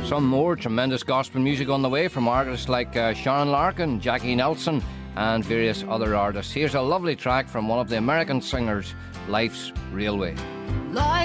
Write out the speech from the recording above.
Some more tremendous gospel music on the way from artists like Sharon Larkin, Jackie Nelson, and various other artists. Here's a lovely track from one of the American singers, Life's Railway. Life